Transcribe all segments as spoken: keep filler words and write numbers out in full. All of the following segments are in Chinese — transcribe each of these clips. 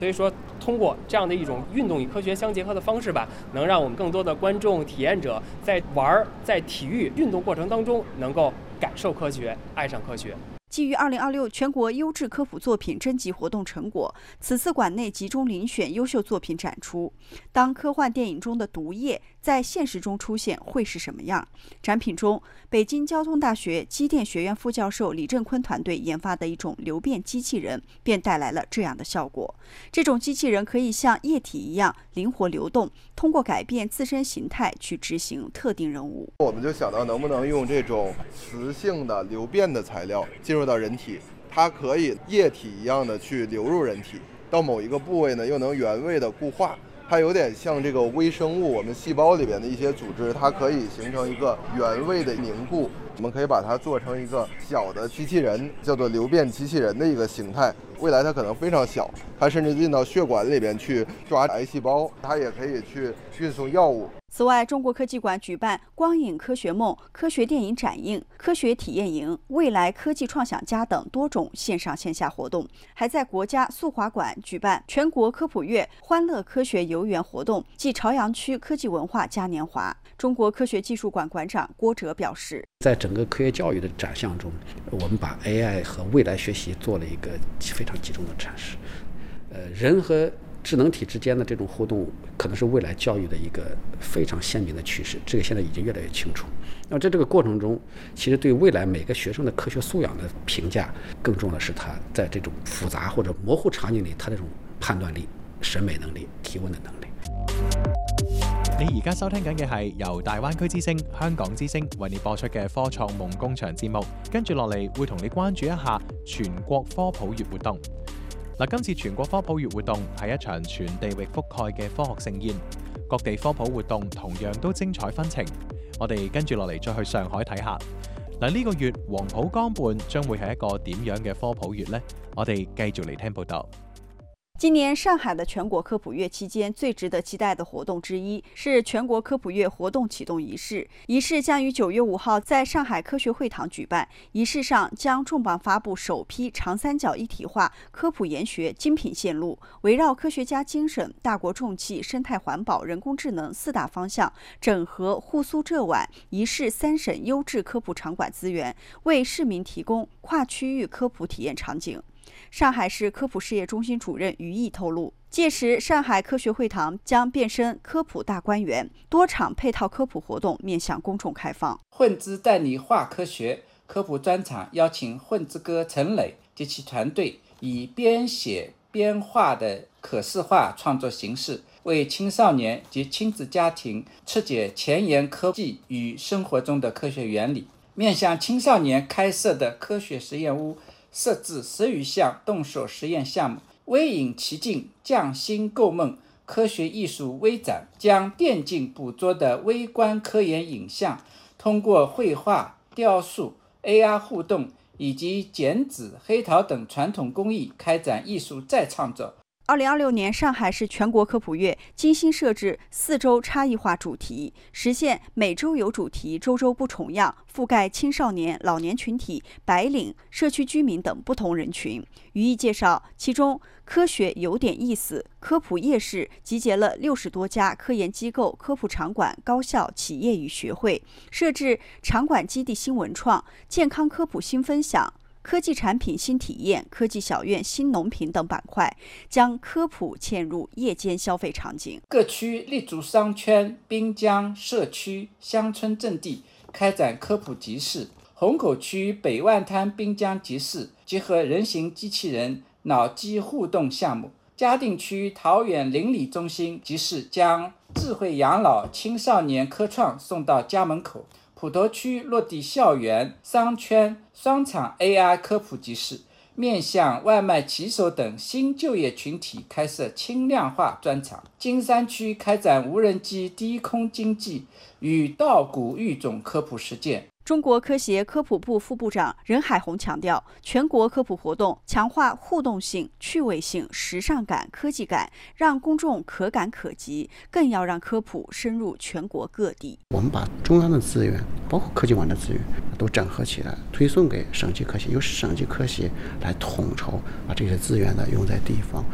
所以说，通过这样的一种运动与科学相结合的方式吧，能让我们更多的观众、体验者在玩、在体育运动过程当中，能够感受科学，爱上科学。 基于二零二六全国优质科普作品征集活动成果，此次馆内集中遴选优秀作品展出。当科幻电影中的毒液在现实中出现，会是什么样？展品中，北京交通大学机电学院副教授李振坤团队研发的一种流变机器人，便带来了这样的效果。这种机器人可以像液体一样灵活流动，通过改变自身形态去执行特定任务。 我们就想到能不能用这种磁性的流变的材料进入到人体，它可以液体一样的去流入人体，到某一个部位呢又能原位的固化。它有点像这个微生物，我们细胞里边的一些组织，它可以形成一个原位的凝固。我们可以把它做成一个小的机器人，叫做流变机器人的一个形态。未来它可能非常小，它甚至进到血管里边去抓癌细胞，它也可以去运送药物。 此外，中国科技馆举办光影科学梦科学电影展映、科学体验营、未来科技创想家等多种线上线下活动，还在国家速滑馆举办全国科普月欢乐科学游园活动暨朝阳区科技文化嘉年华。中国科学技术馆馆长郭哲表示， 在整个科学教育的展项中，我们把 A I 和未来学习做了一个非常集中的阐释。呃，人和智能体之间的这种互动，可能是未来教育的一个非常鲜明的趋势，这个现在已经越来越清楚。那么在这个过程中，其实对未来每个学生的科学素养的评价，更重要的是他在这种复杂或者模糊場景里，他這種判斷力、審美能力、提問嘅能力。 你而家收聽緊嘅係由大灣區之聲、香港之聲為你播出嘅科創夢工場節目，跟住落嚟會同你關注一下全國科普月活動。嗱，今次全國科普月活動係一場全地域覆蓋嘅科學盛宴，各地科普活動同樣都精彩紛呈。我哋跟住落嚟再去上海睇下。嗱，呢個月黃浦江畔將會係一個點樣嘅科普月呢？我哋繼續嚟聽報道。 今年上海的全国科普月期间，最值得期待的活动之一是全国科普月活动启动仪式。仪式将于九月五号在上海科学会堂举办。仪式上将重磅发布首批长三角一体化科普研学精品线路，围绕科学家精神、大国重器、生态环保、人工智能四大方向，整合沪苏浙皖一市三省优质科普场馆资源，为市民提供跨区域科普体验场景。上海市科普事业中心主任于毅透露，届时上海科学会堂将变身科普大观园，多场配套科普活动面向公众开放。 混之带你话科学科普专场邀请混之哥陈磊及其团队，以边写边画的可视化创作形式，为青少年及亲子家庭拆解前沿科技与生活中的科学原理。面向青少年开设的科学实验屋设置十余项动手实验项目，微影奇境、匠心构梦、科学艺术微展，将电竞捕捉的微观科研影像，通过绘画、雕塑、A R 互动以及剪纸、黑陶等传统工艺开展艺术再创作。 二零二六年上海市全国科普月精心设置四周差异化主题，实现每周有主题、周周不重样，覆盖青少年、老年群体、白领、社区居民等不同人群。于毅介绍，其中科学有点意思科普夜市集结了六十多家科研机构、科普场馆、高校、企业与学会，设置场馆基地新文创、健康科普新分享、科技产品新体验、科技小院新农品等板块，将科普嵌入夜间消费场景。 各区立足商圈、滨江、社区、乡村阵地，开展科普集市。虹口区北万滩滨江集市结合人形机器人、脑机互动项目。嘉定区桃园邻里中心集市将智慧养老、青少年科创送到家门口。普陀区落地校园、商圈双场 A I 科普集市，面向外卖骑手等新就业群体开设轻量化专场。金山区开展无人机低空经济与稻谷育种科普实践。 中国科协科普部副部长任海红强调，全国科普活动强化互动性、趣味性、时尚感、科技感，让公众可感可及，更要让科普深入全国各地。 我们把中央的资源，包括科技网的资源，都整合起来，推送给省级科协，由省级科协来统筹，把这些资源呢用在地方。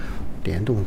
联动